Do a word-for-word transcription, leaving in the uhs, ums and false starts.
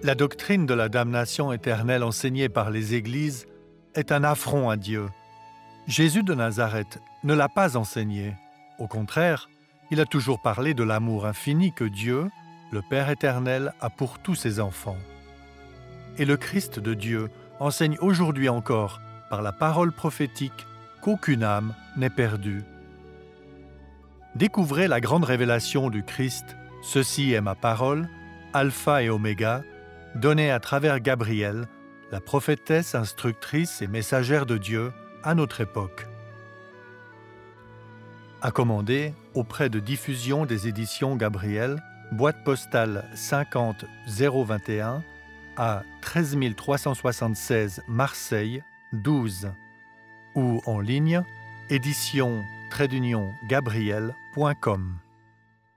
La doctrine de la damnation éternelle enseignée par les Églises est un affront à Dieu. Jésus de Nazareth ne l'a pas enseignée. Au contraire, il a toujours parlé de l'amour infini que Dieu, le Père éternel, a pour tous ses enfants. Et le Christ de Dieu enseigne aujourd'hui encore, par la parole prophétique, qu'aucune âme n'est perdue. Découvrez la grande révélation du Christ, « Ceci est ma parole », Alpha et Oméga, donnée à travers Gabriel, la prophétesse instructrice et messagère de Dieu à notre époque. À commander auprès de Diffusion des éditions Gabriel, boîte postale cinquante zéro vingt et un à treize mille trois cent soixante-seize Marseille douze ou en ligne édition trait d'union gabriel point com.